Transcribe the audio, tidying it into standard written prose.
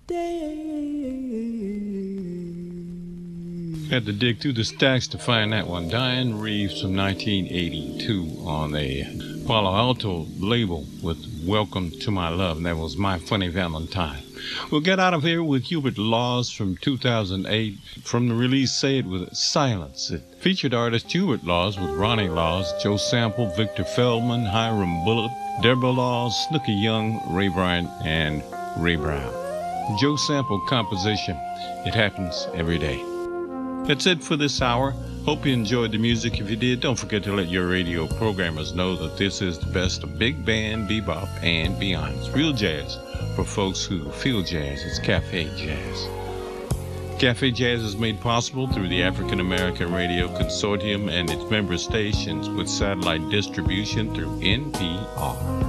Had to dig through the stacks to find that one. Diane Reeves from 1982 on a Palo Alto label with Welcome to My Love, and that was My Funny Valentine. We'll get out of here with Hubert Laws from 2008 from the release Say It With Silence. It featured artist Hubert Laws with Ronnie Laws, Joe Sample, Victor Feldman, Hiram Bullitt, Deborah Laws, Snooky Young, Ray Bryant, and Ray Brown. Joe Sample composition, It Happens Every Day. That's it for this hour. Hope you enjoyed the music. If you did, don't forget to let your radio programmers know that this is the best of big band, bebop, and beyond. It's real jazz for folks who feel jazz. It's Cafe Jazz. Cafe Jazz is made possible through the African American Radio Consortium and its member stations with satellite distribution through NPR.